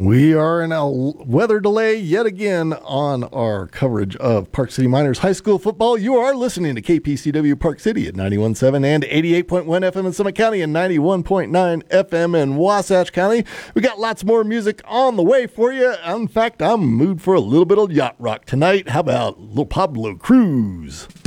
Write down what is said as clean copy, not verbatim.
We are in a weather delay yet again on our coverage of Park City Miners High School football. You are listening to KPCW Park City at 91.7 and 88.1 FM in Summit County and 91.9 FM in Wasatch County. We got lots more music on the way for you. In fact, I'm in the mood for a little bit of yacht rock tonight. How about little Pablo Cruz?